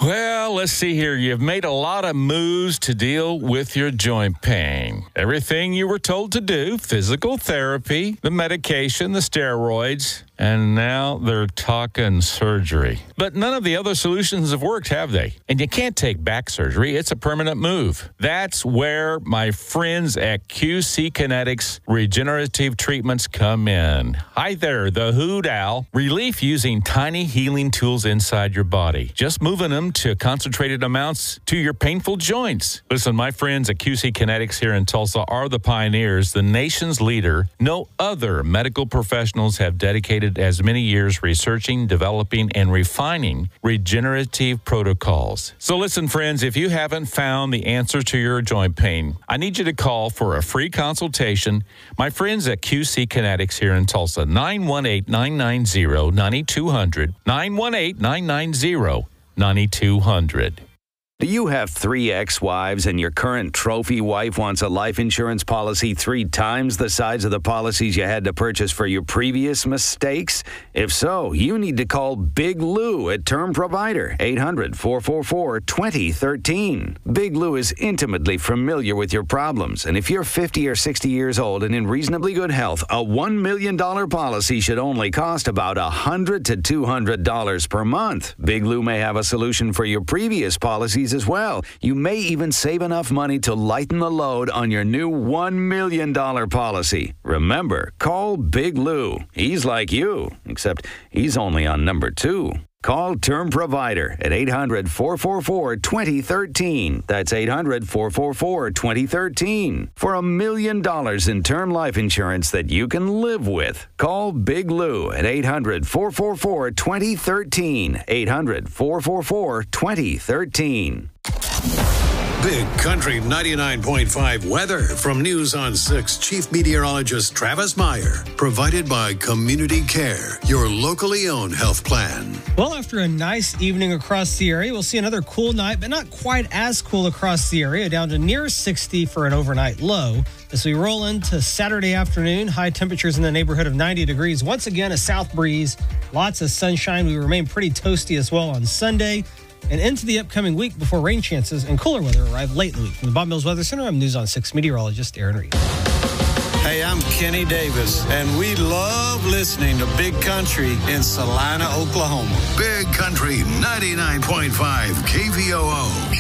Well, let's see here. You've made a lot of moves to deal with your joint pain. Everything you were told to do, physical therapy, the medication, the steroids, and now they're talking surgery. But none of the other solutions have worked, have they? And you can't take back surgery. It's a permanent move. That's where my friends at QC Kinetics Regenerative Treatments come in. Hi there, the Hoot Owl. Relief using tiny healing tools inside your body. Just moving them to concentrated amounts to your painful joints. Listen, my friends at QC Kinetics here in Tulsa are the pioneers, the nation's leader. No other medical professionals have dedicated as many years researching, developing, and refining regenerative protocols. So listen, friends, if you haven't found the answer to your joint pain, I need you to call for a free consultation. My friends at QC Kinetics here in Tulsa, 918-990-9200, 918-990-9200. Do you have 3 ex-wives and your current trophy wife wants a life insurance policy 3 times the size of the policies you had to purchase for your previous mistakes? If so, you need to call Big Lou at Term Provider, 800-444-2013. Big Lou is intimately familiar with your problems, and if you're 50 or 60 years old and in reasonably good health, a $1 million policy should only cost about $100 to $200 per month. Big Lou may have a solution for your previous policies as well. You may even save enough money to lighten the load on your new $1 million policy. Remember, call Big Lou. He's like you, except he's only on number 2. Call Term Provider at 800-444-2013. That's 800-444-2013. For $1 million in term life insurance that you can live with. Call Big Lou at 800-444-2013. 800-444-2013. Big Country 99.5 weather from News on 6 Chief Meteorologist Travis Meyer. Provided by Community Care, your locally owned health plan. Well, after a nice evening across the area, we'll see another cool night, but not quite as cool across the area, down to near 60 for an overnight low. As we roll into Saturday afternoon, high temperatures in the neighborhood of 90 degrees. Once again, a south breeze, lots of sunshine. We remain pretty toasty as well on Sunday and into the upcoming week before rain chances and cooler weather arrive late in the week. From the Bob Mills Weather Center, I'm News on 6 meteorologist Aaron Reed. Hey, I'm Kenny Davis, and we love listening to Big Country in Salina, Oklahoma. Big Country 99.5 KVOO.